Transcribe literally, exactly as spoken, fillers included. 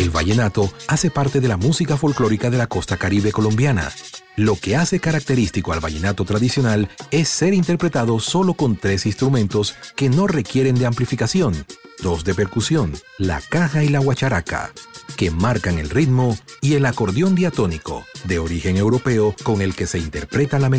El vallenato hace parte de la música folclórica de la costa caribe colombiana. Lo que hace característico al vallenato tradicional es ser interpretado solo con tres instrumentos que no requieren de amplificación, dos de percusión, la caja y la guacharaca, que marcan el ritmo, y el acordeón diatónico, de origen europeo, con el que se interpreta la melodía.